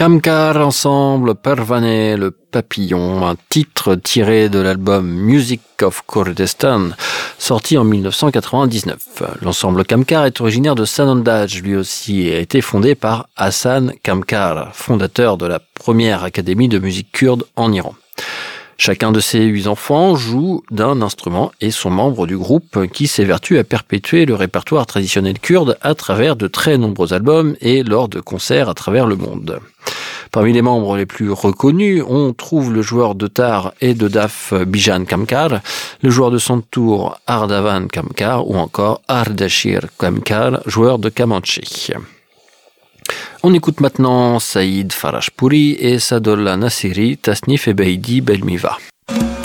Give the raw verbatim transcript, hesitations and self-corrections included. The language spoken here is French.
Kamkar ensemble, Pervane le papillon, un titre tiré de l'album Music of Kurdistan, sorti en dix-neuf cent quatre-vingt-dix-neuf. L'ensemble Kamkar est originaire de Sanandaj, lui aussi, et a été fondé par Hassan Kamkar, fondateur de la première académie de musique kurde en Iran. Chacun de ces huit enfants joue d'un instrument et sont membres du groupe qui s'évertue à perpétuer le répertoire traditionnel kurde à travers de très nombreux albums et lors de concerts à travers le monde. Parmi les membres les plus reconnus, on trouve le joueur de tar et de daf Bijan Kamkar, le joueur de santour Ardavan Kamkar ou encore Ardashir Kamkar, joueur de kamanchi. On écoute maintenant Saïd Farashpouri et Sadollah Nassiri, Tasnif et Beidi Belmiva.